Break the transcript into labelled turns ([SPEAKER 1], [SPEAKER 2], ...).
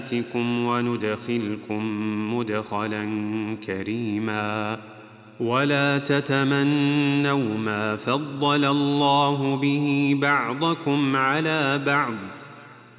[SPEAKER 1] وندخلكم مدخلا كريما. ولا تتمنوا ما فضل الله به بعضكم على بعض